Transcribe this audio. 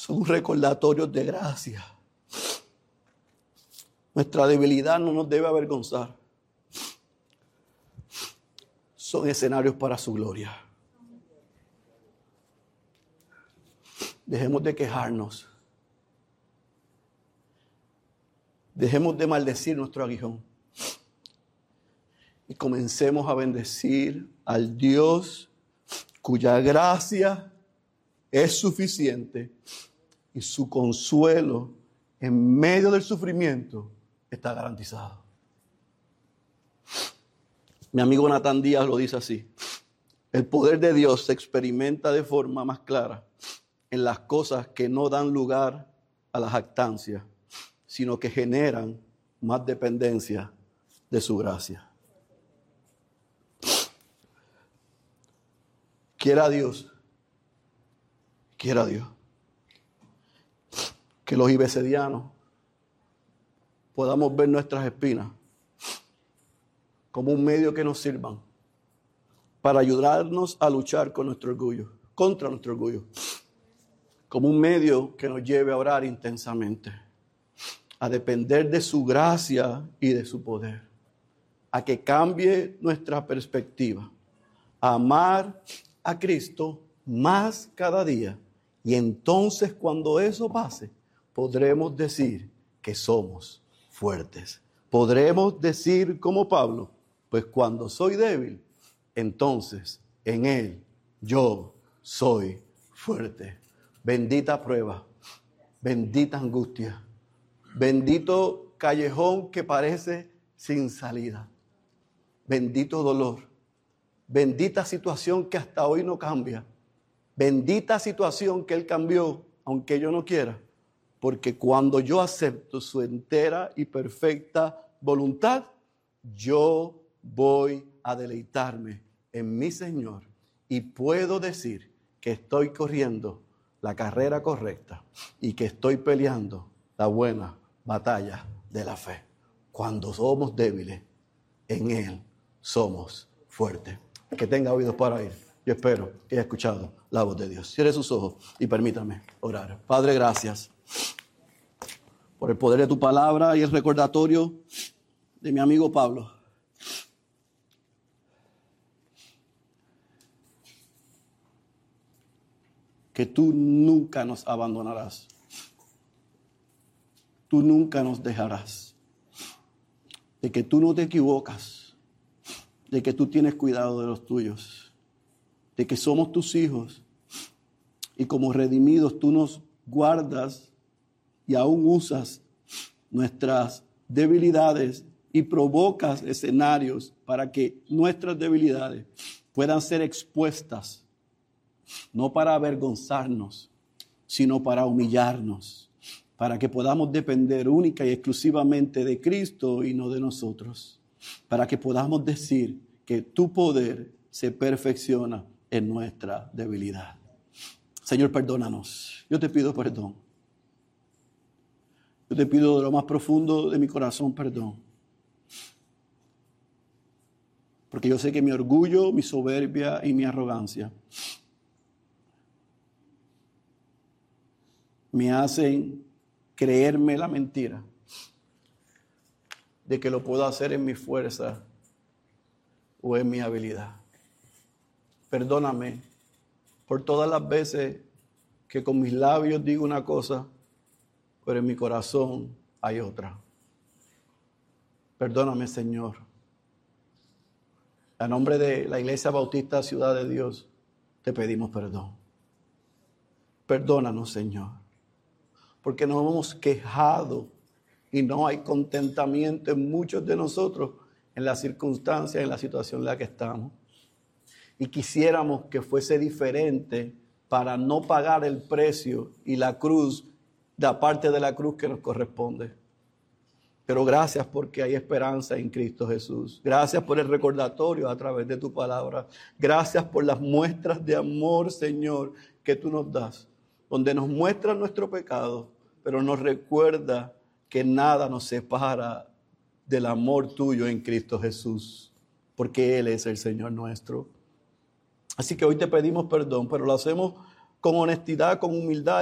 son recordatorios de gracia. Nuestra debilidad no nos debe avergonzar. Son escenarios para su gloria. Dejemos de quejarnos. Dejemos de maldecir nuestro aguijón. Y comencemos a bendecir al Dios cuya gracia es suficiente y su consuelo en medio del sufrimiento está garantizado. Mi amigo Natán Díaz lo dice así: el poder de Dios se experimenta de forma más clara en las cosas que no dan lugar a la jactancia, sino que generan más dependencia de su gracia. Quiera Dios que los ibecedianos podamos ver nuestras espinas como un medio que nos sirvan para ayudarnos a luchar con nuestro orgullo, contra nuestro orgullo, como un medio que nos lleve a orar intensamente, a depender de su gracia y de su poder, a que cambie nuestra perspectiva, a amar a Cristo más cada día. Y entonces, cuando eso pase, podremos decir que somos fuertes. Podremos decir como Pablo: pues cuando soy débil, entonces en Él yo soy fuerte. Bendita prueba, bendita angustia, bendito callejón que parece sin salida, bendito dolor, bendita situación que hasta hoy no cambia, bendita situación que Él cambió, aunque yo no quiera, porque cuando yo acepto su entera y perfecta voluntad, yo voy a deleitarme en mi Señor y puedo decir que estoy corriendo la carrera correcta y que estoy peleando la buena batalla de la fe. Cuando somos débiles, en Él somos fuertes. Que tenga oídos para oír. Yo espero que haya escuchado la voz de Dios. Cierre sus ojos y permítame orar. Padre, gracias por el poder de tu palabra y el recordatorio de mi amigo Pablo. Que tú nunca nos abandonarás. Tú nunca nos dejarás. De que tú no te equivocas. De que tú tienes cuidado de los tuyos. De que somos tus hijos. Y como redimidos tú nos guardas y aún usas nuestras debilidades y provocas escenarios para que nuestras debilidades puedan ser expuestas. No para avergonzarnos, sino para humillarnos, para que podamos depender única y exclusivamente de Cristo y no de nosotros, para que podamos decir que tu poder se perfecciona en nuestra debilidad. Señor, perdónanos. Yo te pido perdón. Yo te pido de lo más profundo de mi corazón perdón. Porque yo sé que mi orgullo, mi soberbia y mi arrogancia me hacen creerme la mentira de que lo puedo hacer en mi fuerza o en mi habilidad. Perdóname por todas las veces que con mis labios digo una cosa, pero en mi corazón hay otra. Perdóname, Señor. A nombre de la Iglesia Bautista Ciudad de Dios, te pedimos perdón. Perdónanos, Señor. Porque nos hemos quejado y no hay contentamiento en muchos de nosotros en las circunstancias, en la situación en la que estamos. Y quisiéramos que fuese diferente para no pagar el precio y la cruz, la parte de la cruz que nos corresponde. Pero gracias porque hay esperanza en Cristo Jesús. Gracias por el recordatorio a través de tu palabra. Gracias por las muestras de amor, Señor, que tú nos das, donde nos muestra nuestro pecado, pero nos recuerda que nada nos separa del amor tuyo en Cristo Jesús, porque Él es el Señor nuestro. Así que hoy te pedimos perdón, pero lo hacemos con honestidad, con humildad